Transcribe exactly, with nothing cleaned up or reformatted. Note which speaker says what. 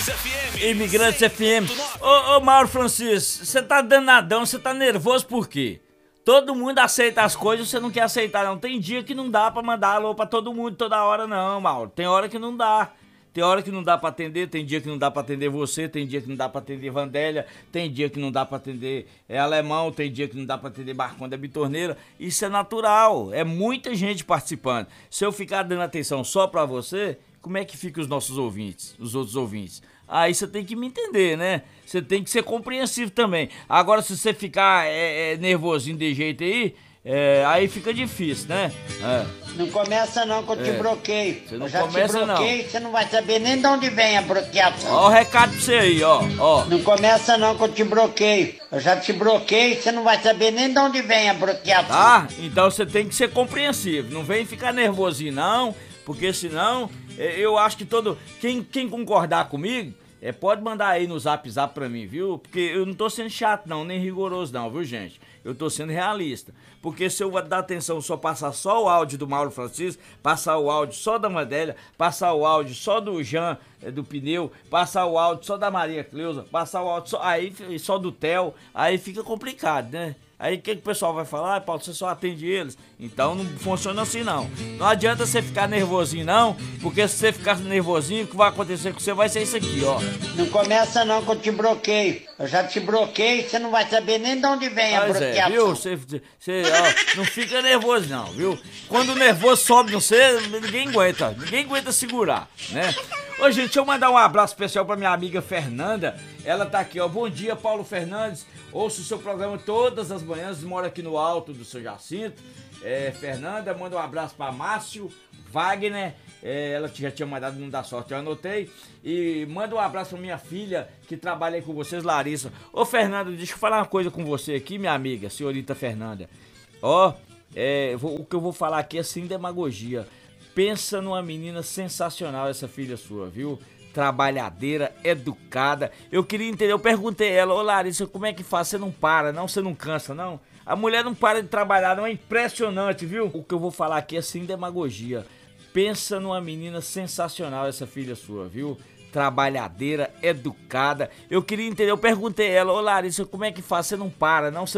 Speaker 1: Imigrantes F M.
Speaker 2: Imigrantes F M. Ô, ô Mauro Francisco, você tá danadão, você tá nervoso por quê? Todo mundo aceita as coisas, você não quer aceitar não. Tem dia que não dá pra mandar alô pra todo mundo toda hora não, Mauro. Tem hora que não dá. Tem hora que não dá pra atender, tem dia que não dá pra atender você, tem dia que não dá pra atender Vandélia, tem dia que não dá pra atender é, Alemão, tem dia que não dá pra atender Marconda Bitorneira. Isso é natural, é muita gente participando. Se eu ficar dando atenção só pra você, como é que ficam os nossos ouvintes, os outros ouvintes? Aí você tem que me entender, né? Você tem que ser compreensivo também. Agora, se você ficar é, é, nervosinho de jeito aí, é, aí fica difícil, né? É.
Speaker 3: Não começa não que eu te
Speaker 2: É.
Speaker 3: bloqueio.
Speaker 2: Você não
Speaker 3: eu já
Speaker 2: começa,
Speaker 3: te bloqueei,
Speaker 2: não.
Speaker 3: você não vai saber nem de onde vem a bloqueação.
Speaker 2: Ó o recado pra você aí, ó, ó.
Speaker 3: Não começa não que eu te bloqueio. Eu já te bloqueei, você não vai saber nem de onde vem a bloqueação.
Speaker 2: Tá? Então você tem que ser compreensivo. Não vem ficar nervosinho, não, porque senão é, eu acho que todo. Quem, quem concordar comigo, é, pode mandar aí no zap zap pra mim, viu? Porque eu não tô sendo chato, não, nem rigoroso, não, viu, gente? Eu tô sendo realista. Porque se eu dar atenção só passar só o áudio do Mauro Francisco, passar o áudio só da Mandélia, passar o áudio só do Jean, é, do Pneu, passar o áudio só da Maria Cleusa, passar o áudio só, aí, só do Theo, aí fica complicado, né? Aí o que, que o pessoal vai falar? Ah, Paulo, você só atende eles. Então não funciona assim não. Não adianta você ficar nervosinho não, porque se você ficar nervosinho, o que vai acontecer com você vai ser isso aqui, ó.
Speaker 3: Não começa não que eu te bloqueio. Eu já te bloqueei, você não vai saber nem de onde vem a
Speaker 2: Pois é,
Speaker 3: bloqueação.
Speaker 2: viu? Você, você, ó, não fica nervoso não, viu? Quando o nervoso sobe no você, ninguém aguenta, ninguém aguenta segurar, né? Ô, gente, deixa eu mandar um abraço especial pra minha amiga Fernanda. Ela tá aqui, ó. Bom dia, Paulo Fernandes. Ouço o seu programa todas as manhãs, mora aqui no alto do seu Jacinto. É, Fernanda, manda um abraço pra Márcio, Wagner. É, ela já tinha mandado, não dá sorte, eu anotei. E manda um abraço pra minha filha, que trabalha aí com vocês, Larissa. Ô, Fernanda, deixa eu falar uma coisa com você aqui, minha amiga, senhorita Fernanda. Ó, é, vou, o que eu vou falar aqui é sem demagogia. Pensa numa menina sensacional, essa filha sua, viu? Trabalhadeira, educada. Eu queria entender, eu perguntei a ela, ô Larissa, como é que faz? Você não para, não? Você não cansa, não? A mulher não para de trabalhar, não, é impressionante, viu? O que eu vou falar aqui é sem demagogia. Pensa numa menina sensacional, essa filha sua, viu? Trabalhadeira, educada. Eu queria entender, eu perguntei a ela, ô Larissa, como é que faz? Você não para, não? Você